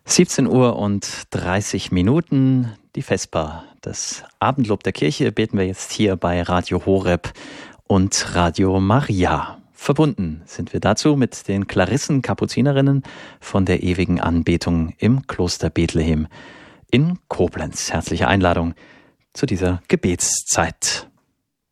17 Uhr und 30 Minuten, die Vesper, das Abendlob der Kirche, beten wir jetzt hier bei Radio Horeb und Radio Maria. Verbunden sind wir dazu mit den Klarissen-Kapuzinerinnen von der ewigen Anbetung im Kloster Bethlehem in Koblenz. Herzliche Einladung zu dieser Gebetszeit.